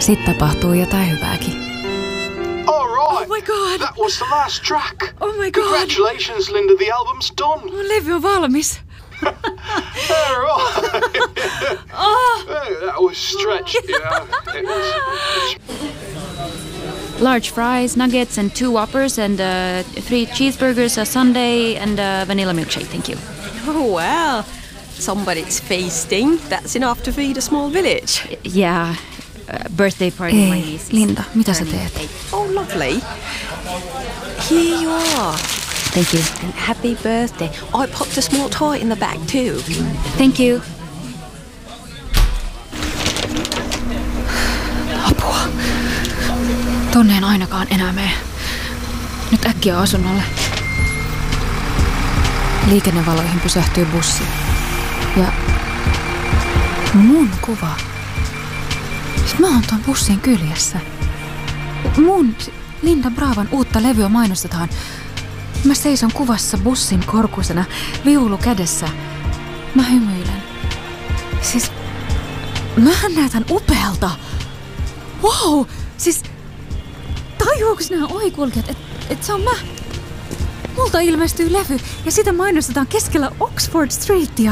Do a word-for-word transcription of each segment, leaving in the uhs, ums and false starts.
Sitten tapahtuu jotain hyvääkin. All right. Oh my god. That was the last track. Oh my god. Congratulations, Linda. The album's done. Mun levy on valmis. All right. Oh. That was stretch. Yeah. It was. Large fries, nuggets and two Whoppers and uh, three cheeseburgers, a sundae and a vanilla milkshake, thank you. Oh well. Somebody's feasting. That's enough to feed a small village. Yeah, uh, birthday party. Ei, Linda, mitä sä teet? Oh, lovely. Here you are. Thank you. And happy birthday. I popped a small toy in the bag too. Thank you. Apua. Tonne en ainakaan enää mene. Nyt äkkiä asunnolle. Liikennevaloihin pysähtyy bussi. Ja mun kuva. Siis mä oon ton bussin kyljessä. Mun Linda Bravan uutta levyä mainostetaan. Mä seison kuvassa bussin korkusena, viulu kädessä. Mä hymyilen. Siis mähän näytän upealta. Wow! Siis tajuuks nää ohikulkijat, että et se on mä? Multa ilmestyy levy ja sitä mainostetaan keskellä Oxford Streetia.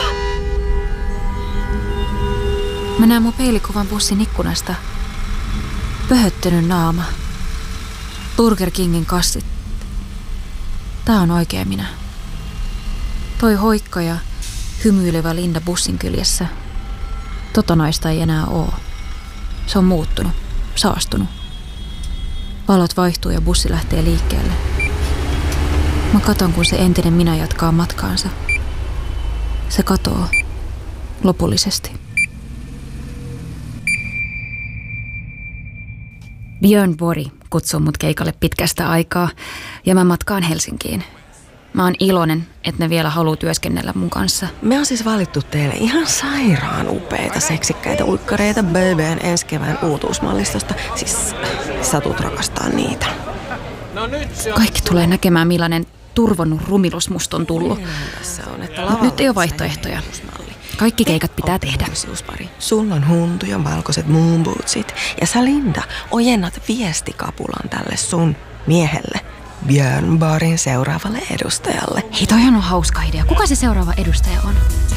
Mä näen mun peilikuvan bussin ikkunasta. Pöhöttynyt naama. Burger Kingin kassit. Tää on oikea minä. Toi hoikka ja hymyilevä Linda bussin kyljessä. Tota naista ei enää oo. Se on muuttunut, saastunut. Valot vaihtuu ja bussi lähtee liikkeelle. Mä katon, kun se entinen minä jatkaa matkaansa. Se katoo. Lopullisesti. Björn Borg kutsuu mut keikalle pitkästä aikaa ja mä matkaan Helsinkiin. Mä oon iloinen, että ne vielä haluaa työskennellä mun kanssa. Me on siis valittu teille ihan sairaan upeita, seksikkäitä uikkareita B B:n ensi kevään uutuusmallistosta. Siis satut rakastaa niitä. Kaikki tulee näkemään, millainen turvonnut rumilus musta on tullut. Nyt ei ole vaihtoehtoja. Kaikki keikat pitää tehdä. Sulla on huntu ja valkoiset moonbootsit. Ja sä, Linda, ojennat viestikapulan tälle sun miehelle. Björn Borgin seuraavalle edustajalle. Hei, toihan on hauska idea. Kuka se seuraava edustaja on?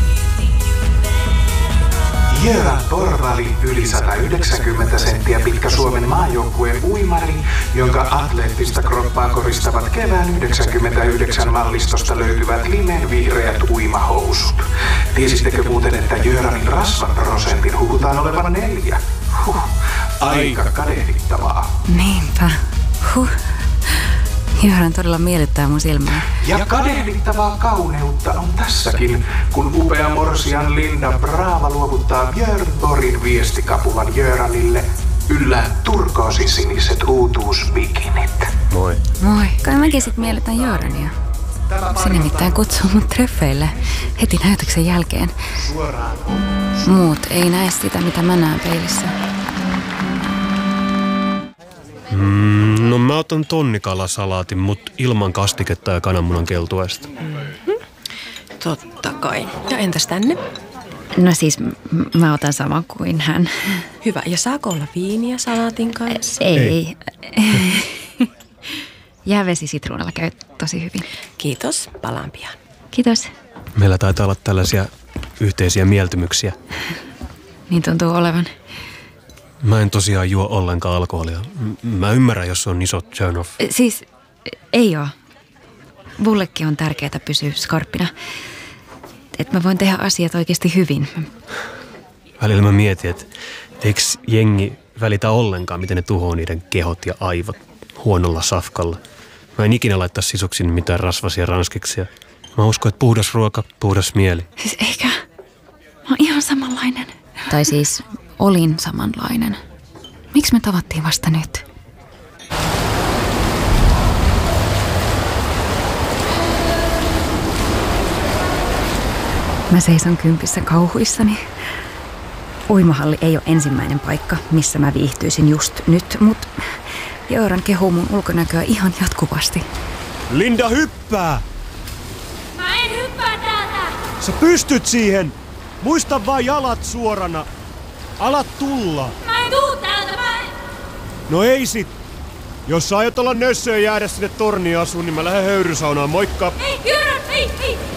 Göran Torvali, yli sata yhdeksänkymmentä senttiä pitkä Suomen maajoukkueen uimari, jonka atleettista kroppaa koristavat kevään yhdeksänkymmentäyhdeksän mallistosta löytyvät limenvihreät uimahousut. Tiesittekö muuten, että Göranin rasvaprosentin hukutaan olevan neljä? Huh, aika kadehdittavaa. Niinpä. Huh. Göran todella miellyttää mun silmää. Ja kadehdittavaa kauneutta on tässäkin, kun upea morsian Linda Brava luovuttaa Björn Borgin viestikapulan Göranille yllään turkoosisiniset uutuusbikinit. Moi. Moi. Kai mäkin sit miellytän Görania. Se nimittäin kutsuu mut treffeille heti näytöksen jälkeen. Muut ei näe sitä, mitä mä näen peilissä. Mm, no mä otan tonnikalassalaatin, mut ilman kastiketta ja kananmunan keltuaista. Mm-hmm. Totta kai. Ja entäs tänne? No siis m- mä otan saman kuin hän. Hyvä. Ja saako olla viiniä salaatin kanssa? Ei. Ei. Jäävesi sitruunalla käy tosi hyvin. Kiitos. Palaan pian. Kiitos. Meillä taitaa olla tällaisia yhteisiä mieltymyksiä. Niin tuntuu olevan. Mä en tosiaan juo ollenkaan alkoholia. Mä ymmärrän, jos on iso turn off. Siis ei oo. Mullekin on tärkeää pysyä skarppina. Että mä voin tehdä asiat oikeasti hyvin. Välillä mä mietin, että eikö jengi välitä ollenkaan, miten ne tuhoaa niiden kehot ja aivot huonolla safkalla. Mä en ikinä laittaa sisuksiin mitään rasvasia ranskiksia. Mä uskon, että puhdas ruoka, puhdas mieli. Siis eikä. Mä oon ihan samanlainen. Tai siis olin samanlainen. Miksi me tavattiin vasta nyt? Mä seison kympissä kauhuissani. Uimahalli ei ole ensimmäinen paikka, missä mä viihtyisin just nyt, mutta Göran kehuu mun ulkonäköä ihan jatkuvasti. Linda, hyppää! Mä en hyppää täältä! Sä pystyt siihen! Muista vaan jalat suorana! Alat tulla! Mä en tuu täältä! No ei sit. Jos sä aiot olla nössöä jäädä sinne torniin asuun, niin mä lähden höyrysaunaan. Moikka! Hei, Jyrän, hei, hei!